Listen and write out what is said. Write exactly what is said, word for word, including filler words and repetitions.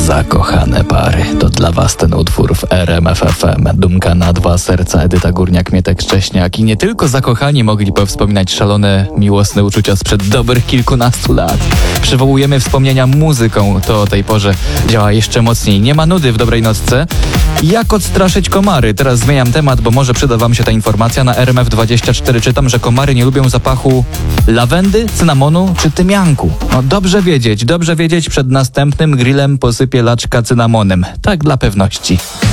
Zakochane pary. To dla was ten utwór w R M F F M. Dumka na dwa serca, Edyta Górniak, Mietek Szcześniak. I nie tylko zakochani mogli powspominać szalone, miłosne uczucia sprzed dobrych kilkunastu lat. Przywołujemy wspomnienia muzyką. To o tej porze działa jeszcze mocniej. Nie ma nudy w dobrej nocce. Jak odstraszyć komary? Teraz zmieniam temat, bo może przyda wam się ta informacja. Na R M F dwadzieścia cztery czytam, że komary nie lubią zapachu lawendy, cynamonu czy tymianku. No dobrze wiedzieć, dobrze wiedzieć. Przed następnym grillem posypię laczka cynamonem. Tak dla pewności.